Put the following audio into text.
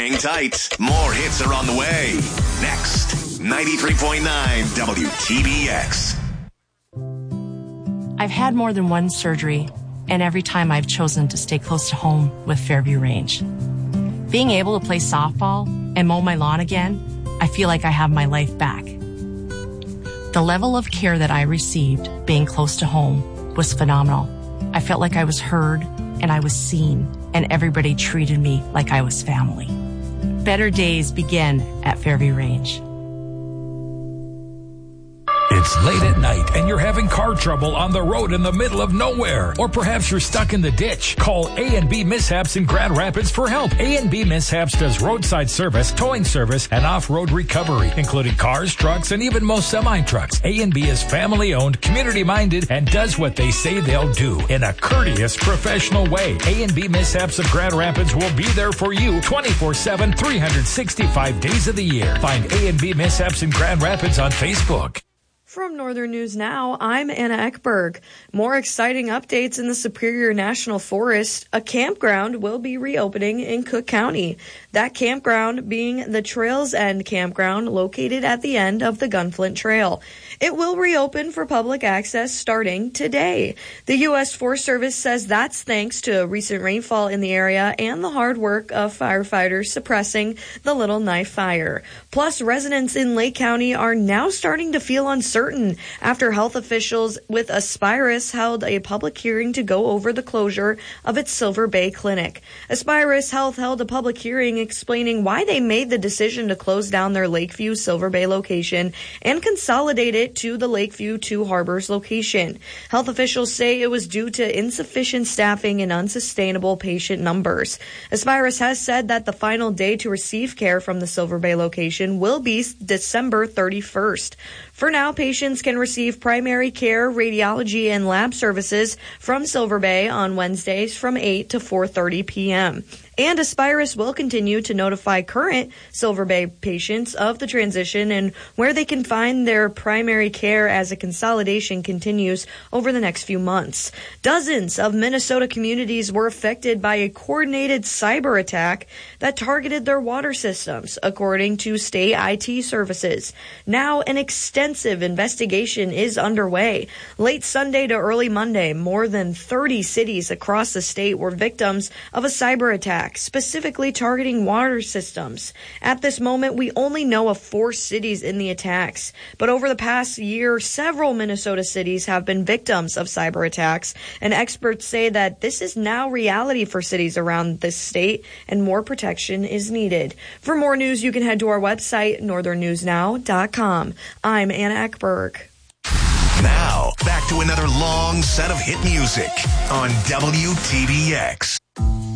Hang tight. More hits are on the way. Next, 93.9 WTBX. I've had more than one surgery, and every time I've chosen to stay close to home with Fairview Range. Being able to play softball and mow my lawn again, I feel like I have my life back. The level of care that I received being close to home was phenomenal. I felt like I was heard and I was seen, and everybody treated me like I was family. Better days begin at Fairview Range. It's late at night and you're having car trouble on the road in the middle of nowhere. Or perhaps you're stuck in the ditch. Call A&B Mishaps in Grand Rapids for help. A&B Mishaps does roadside service, towing service, and off-road recovery, including cars, trucks, and even most semi-trucks. A&B is family-owned, community-minded, and does what they say they'll do in a courteous, professional way. A&B Mishaps of Grand Rapids will be there for you 24/7, 365 days of the year. Find A&B Mishaps in Grand Rapids on Facebook. From Northern News Now, I'm Anna Ekberg. More exciting updates in the Superior National Forest. A campground will be reopening in Cook County. That campground being the Trails End Campground located at the end of the Gunflint Trail. It will reopen for public access starting today. The U.S. Forest Service says that's thanks to recent rainfall in the area and the hard work of firefighters suppressing the Little Knife Fire. Plus, residents in Lake County are now starting to feel uncertain after health officials with Aspirus held a public hearing to go over the closure of its Silver Bay clinic. Aspirus Health held a public hearing explaining why they made the decision to close down their Lakeview Silver Bay location and consolidate it to the Lakeview Two Harbors location. Health officials say it was due to insufficient staffing and unsustainable patient numbers. Aspirus has said that the final day to receive care from the Silver Bay location will be December 31st. For now, patients can receive primary care, radiology, and lab services from Silver Bay on Wednesdays from 8 to 4:30 p.m. And Aspirus will continue to notify current Silver Bay patients of the transition and where they can find their primary care as a consolidation continues over the next few months. Dozens of Minnesota communities were affected by a coordinated cyber attack that targeted their water systems, according to state IT services. Now, an extensive investigation is underway. Late Sunday to early Monday, more than 30 cities across the state were victims of a cyber attack, specifically targeting water systems. At this moment, we only know of 4 cities in the attacks, but over the past year, several Minnesota cities have been victims of cyber attacks, and experts say that this is now reality for cities around this state, and more protection is needed. For more news, you can head to our website, northernnewsnow.com. I'm Anna Ekberg. Now, back to another long set of hit music on WTBX.